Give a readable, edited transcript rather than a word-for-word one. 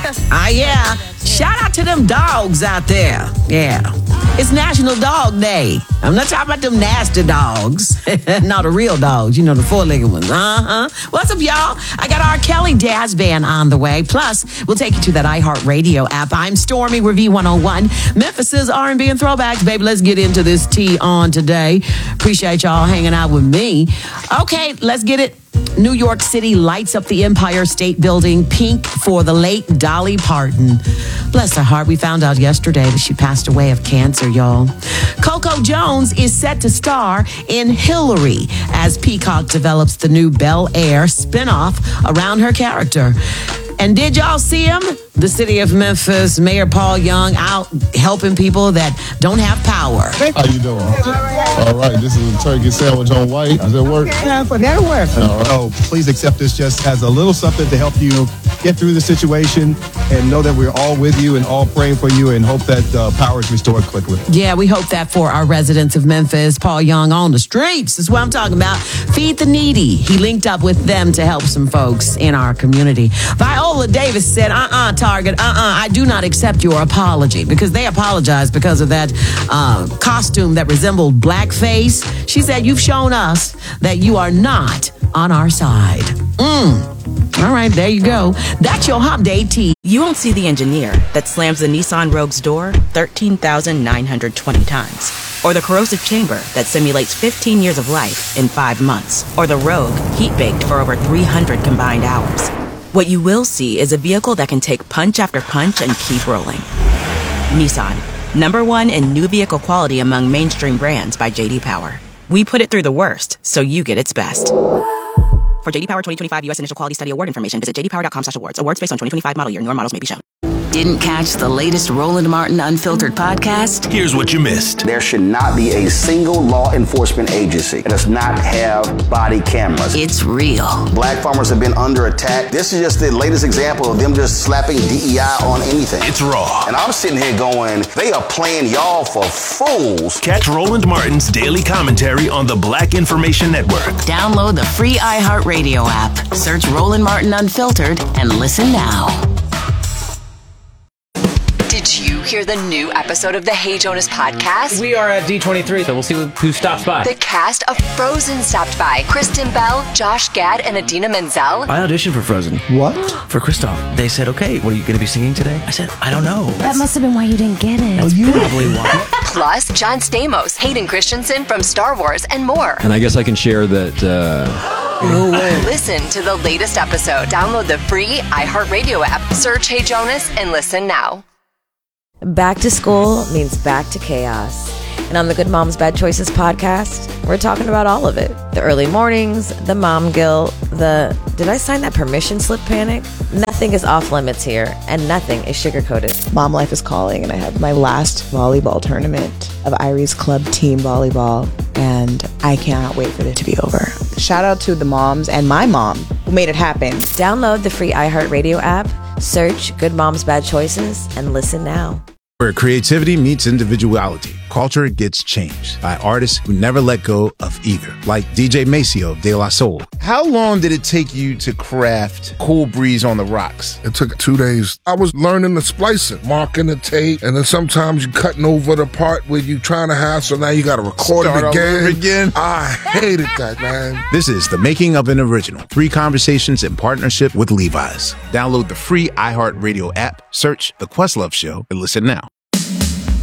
Yeah. Shout out to them dogs out there. Yeah. It's National Dog Day. I'm not talking about them nasty dogs. No, the real dogs. You know, the four-legged ones. What's up, y'all? I got our Kelly Jazz Band on the way. Plus, we'll take you to that iHeartRadio app. I'm Stormy with V101. Memphis's R&B and throwbacks. Baby, let's get into this tea on today. Appreciate y'all hanging out with me. Okay, let's get it. New York City lights up the Empire State Building pink for the late Dolly Parton. Bless her heart. We found out yesterday that she passed away of cancer, y'all. Coco Jones is set to star in Hillary as Peacock develops the new Bel Air spinoff around her character. And did y'all see him? The city of Memphis, Mayor Paul Young out helping people that don't have power. How you doing? All right, this is a turkey sandwich on white. Does that work? Yeah, that'll work. Oh, please accept this just as a little something to help you get through the situation and know that we're all with you and all praying for you and hope that power is restored quickly. Yeah, we hope that for our residents of Memphis. Paul Young on the streets is what I'm talking about. Feed the needy. He linked up with them to help some folks in our community. Viola Davis said, Target, I do not accept your apology, because they apologized because of that costume that resembled blackface. She said, you've shown us that you are not on our side. All right, there you go. That's your Hump Day tea. You won't see the engineer that slams the Nissan Rogue's door 13,920 times. Or the corrosive chamber that simulates 15 years of life in 5 months. Or the Rogue heat-baked for over 300 combined hours. What you will see is a vehicle that can take punch after punch and keep rolling. Nissan, #1 in new vehicle quality among mainstream brands by J.D. Power. We put it through the worst, so you get its best. For J.D. Power 2025 U.S. Initial Quality Study Award information, visit jdpower.com/awards. Awards based on 2025 model year. Newer models may be shown. Didn't catch the latest Roland Martin Unfiltered podcast? Here's what you missed. There should not be a single law enforcement agency that does not have body cameras. It's real. Black farmers have been under attack. This is just the latest example of them just slapping DEI on anything. It's raw. And I'm sitting here going, they are playing y'all for fools. Catch Roland Martin's daily commentary on the Black Information Network. Download the free iHeartRadio app. Search Roland Martin Unfiltered and listen now. Did you hear the new episode of the Hey Jonas podcast? We are at D23, so we'll see who stops by. The cast of Frozen stopped by. Kristen Bell, Josh Gad, and Idina Menzel. I auditioned for Frozen. What? For Kristoff. They said, okay, what are you going to be singing today? I said, I don't know. That must have been why you didn't get it. That's probably why. Plus, John Stamos, Hayden Christensen from Star Wars, and more. And I guess I can share that... No way. Listen to the latest episode. Download the free iHeartRadio app. Search Hey Jonas and listen now. Back to school means back to chaos. And on the Good Moms Bad Choices podcast, we're talking about all of it. The early mornings, the mom guilt, the did I sign that permission slip panic? Nothing is off limits here, and nothing is sugar-coated. Mom life is calling, and I have my last volleyball tournament of Irie's Club Team Volleyball, and I cannot wait for it to be over. Shout out to the moms and my mom who made it happen. Download the free iHeartRadio app, search Good Moms Bad Choices, and listen now. Where creativity meets individuality, culture gets changed by artists who never let go of either, like DJ Maceo of De La Soul. How long did it take you to craft Cool Breeze on the Rocks? It took 2 days. I was learning the splicing, marking the tape, and then sometimes you cutting over the part where you trying to have, so now you got to record it again. I hated that, man. This is the making of an original. 3 conversations in partnership with Levi's. Download the free iHeartRadio app, search The Questlove Show, and listen now.